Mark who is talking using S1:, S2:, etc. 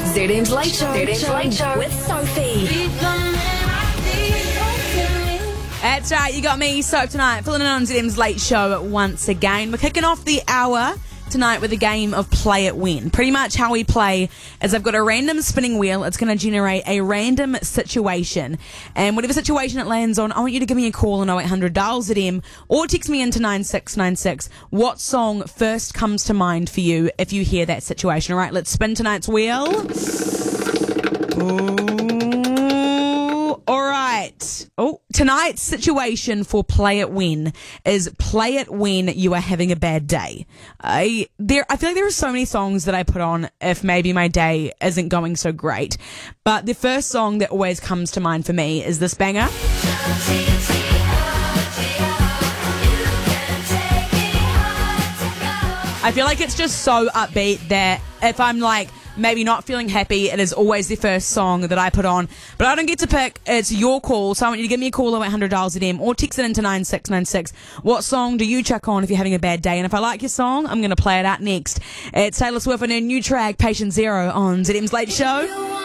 S1: ZM's Late Show. ZM's Late Show with Sophie.
S2: That's right, you got me, Soap, tonight, filling in on ZM's Late Show once again. We're kicking off the hour tonight with a game of Play It When. Pretty much how we play is I've got a random spinning wheel. It's going to generate a random situation. And whatever situation it lands on, I want you to give me a call on 0800 dial ZM or text me into 9696. What song first comes to mind for you if you hear that situation? All right, let's spin tonight's wheel. All right. Oh, tonight's situation for Play It When is play it when you are having a bad day. I feel like there are so many songs that I put on if maybe my day isn't going so great. But the first song that always comes to mind for me is this banger. I feel like it's just so upbeat that if I'm like maybe not feeling happy, it is always the first song that I put on. But I don't get to pick. It's your call. So I want you to give me a call on 800 dial ZM or text it into 9696. What song do you chuck on if you're having a bad day? And if I like your song, I'm going to play it out next. It's Taylor Swift and her new track, Patient Zero, on ZM's Late Show.